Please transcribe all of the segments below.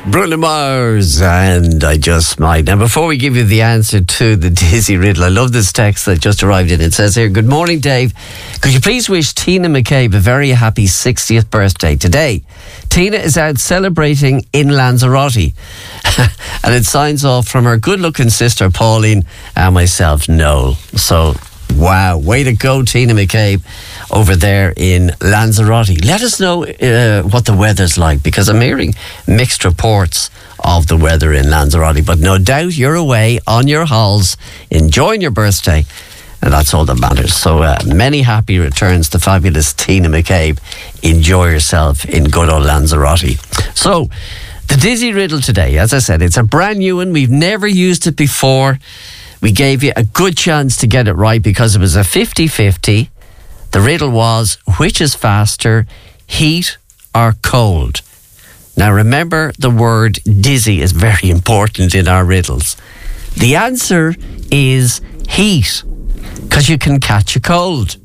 Bruno Mars and I Just Might. Now, before we give you the answer to the Dizzy riddle, I love this text that just arrived in. It says here, good morning, Dave. Could you please wish Tina McCabe a very happy 60th birthday today? Tina is out celebrating in Lanzarote. And it signs off from her good-looking sister, Pauline, and myself, Noel. So, wow, way to go, Tina McCabe, over there in Lanzarote. Let us know what the weather's like, because I'm hearing mixed reports of the weather in Lanzarote. But no doubt you're away on your hauls, enjoying your birthday, and that's all that matters. So many happy returns to fabulous Tina McCabe. Enjoy yourself in good old Lanzarote. So, the Dizzy riddle today, as I said, it's a brand new one. We've never used it before. We gave you a good chance to get it right because it was a 50-50. The riddle was, which is faster, heat or cold? Now remember, the word dizzy is very important in our riddles. The answer is heat, because you can catch a cold.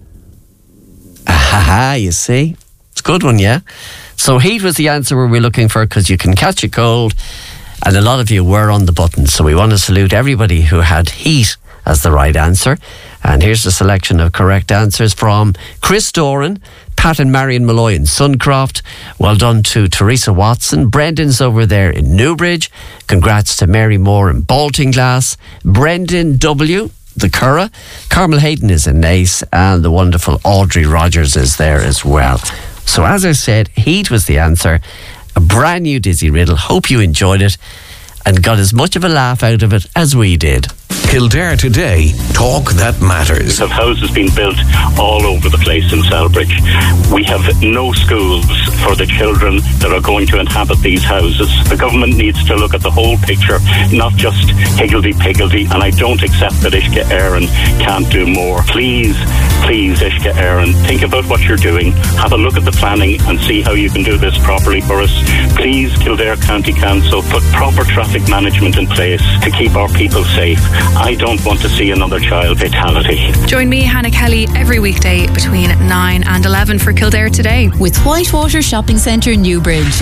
You see? It's a good one, yeah? So heat was the answer we were looking for, because you can catch a cold. And a lot of you were on the button, so we want to salute everybody who had heat as the right answer. And here's a selection of correct answers from Chris Doran, Pat and Marion Malloy in Suncroft. Well done to Teresa Watson. Brendan's over there in Newbridge. Congrats to Mary Moore in Baltinglass. Brendan W., the Curra. Carmel Hayden is in Nace. And the wonderful Audrey Rogers is there as well. So as I said, heat was the answer. A brand new Dizzy riddle. Hope you enjoyed it and got as much of a laugh out of it as we did. Kildare Today, talk that matters. We have houses being built all over the place in Celbridge. We have no schools for the children that are going to inhabit these houses. The government needs to look at the whole picture, not just higgledy-piggledy, and I don't accept that Uisce Éireann can't do more. Please, Uisce Éireann, think about what you're doing. Have a look at the planning and see how you can do this properly for us. Please, Kildare County Council, put proper traffic management in place to keep our people safe. I don't want to see another child fatality. Join me, Hannah Kelly, every weekday between 9 and 11 for Kildare Today. With Whitewater Shopping Centre, Newbridge.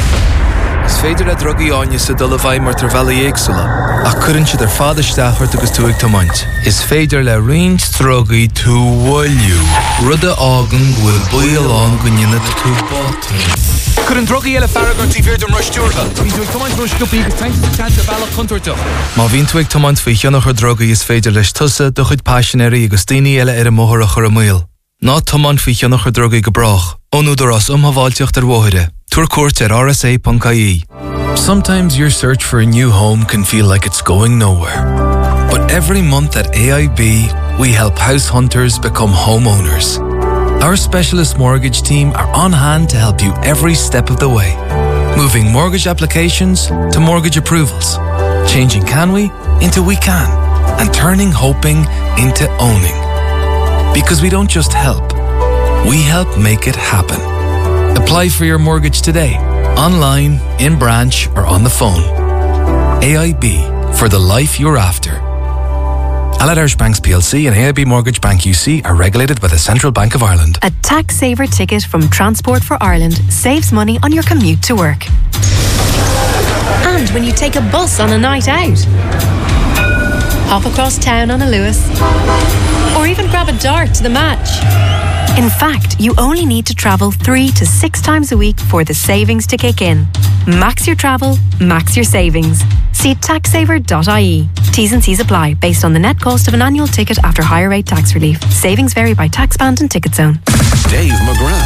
Is féidir le drogaí áine sa dul a bhaid mar tar bheala éagsúla. Ach cuireann siad ar fada steachart agus túig tomaint. Is féidir le roinnt drogaí tú bhfuilliú. Rud a ágan bhfuil buailán go nionad tú bátain. Cuireann drogaí eile farragar tí bhéir don ruistíortha. Bhí túig tomaint ruisciúpaí agus taint a bhealach chuntartach. Má bhín túig tomaint faoi cheannach ar drogaí is féidir leis tusa do chuid passionéirí agus daoine eile ar a móthar a chur a míl. Ná tomaint faoi cheannach ar drogaí go brach. Ónúdar as umhaváilteocht ar mhóthire. Tour court at rsa.ie. Sometimes your search for a new home can feel like it's going nowhere. But every month at AIB, we help house hunters become homeowners. Our specialist mortgage team are on hand to help you every step of the way. Moving mortgage applications to mortgage approvals. Changing can we into we can. And turning hoping into owning. Because we don't just help. We help make it happen. Apply for your mortgage today, online, in branch, or on the phone. AIB, for the life you're after. Allied Irish Banks plc and AIB Mortgage Bank UC are regulated by the Central Bank of Ireland. A tax saver ticket from Transport for Ireland saves money on your commute to work. And when you take a bus on a night out. Hop across town on a Lewis. Or even grab a dart to the match. In fact, you only need to travel 3 to 6 times a week for the savings to kick in. Max your travel, max your savings. See taxsaver.ie. T's and C's apply based on the net cost of an annual ticket after higher rate tax relief. Savings vary by tax band and ticket zone. Dave McGrath.